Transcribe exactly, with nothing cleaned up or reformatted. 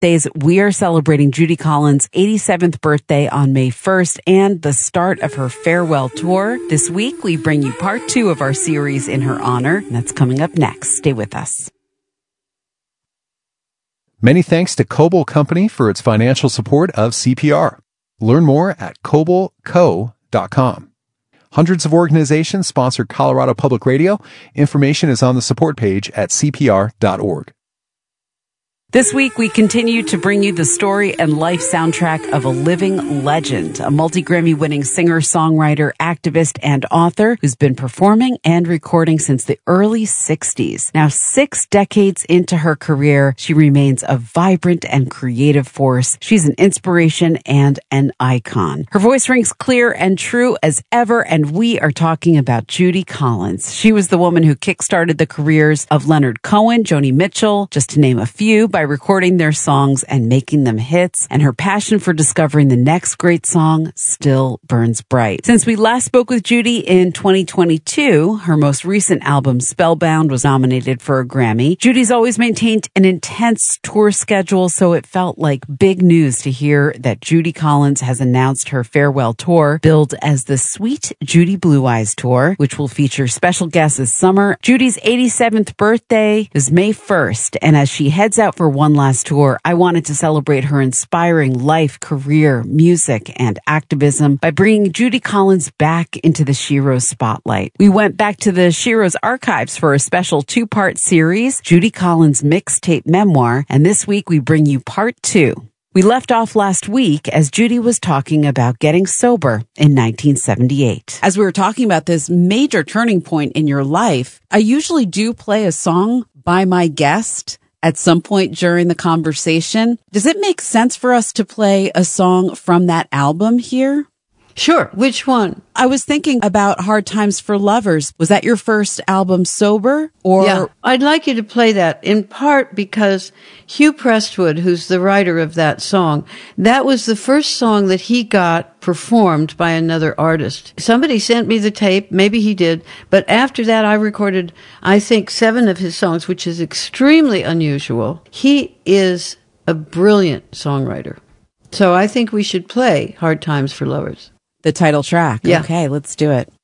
birthdays. We are celebrating Judy Collins' eighty-seventh birthday on May first and the start of her farewell tour. This week, we bring you part two of our series in her honor, and that's coming up next. Stay with us. Many thanks to Coble Company for its financial support of C P R. Learn more at coble co dot com. Hundreds of organizations sponsor Colorado Public Radio. Information is on the support page at c p r dot org. This week, we continue to bring you the story and life soundtrack of a living legend, a multi-Grammy-winning singer, songwriter, activist, and author who's been performing and recording since the early sixties. Now, six decades into her career, she remains a vibrant and creative force. She's an inspiration and an icon. Her voice rings clear and true as ever, and we are talking about Judy Collins. She was the woman who kickstarted the careers of Leonard Cohen, Joni Mitchell, just to name a few, by recording their songs and making them hits, and her passion for discovering the next great song still burns bright. Since we last spoke with Judy in twenty twenty-two, her most recent album, Spellbound, was nominated for a Grammy. Judy's always maintained an intense tour schedule, so it felt like big news to hear that Judy Collins has announced her farewell tour, billed as the Sweet Judy Blue Eyes Tour, which will feature special guests this summer. Judy's eighty-seventh birthday is May first, and as she heads out for one last tour, I wanted to celebrate her inspiring life, career, music, and activism by bringing Judy Collins back into the Sheroes spotlight. We went back to the Sheroes archives for a special two-part series, Judy Collins' mixtape memoir, and this week we bring you part two. We left off last week as Judy was talking about getting sober in nineteen seventy-eight. As we were talking about this major turning point in your life, I usually do play a song by my guest at some point during the conversation. Does it make sense for us to play a song from that album here? Sure. Which one? I was thinking about Hard Times for Lovers. Was that your first album sober? Or yeah, I'd like you to play that in part because Hugh Prestwood, who's the writer of that song, that was the first song that he got performed by another artist. Somebody sent me the tape, maybe he did, but after that I recorded, I think, seven of his songs, which is extremely unusual. He is a brilliant songwriter. So I think we should play Hard Times for Lovers. The title track. Yeah. Okay, let's do it.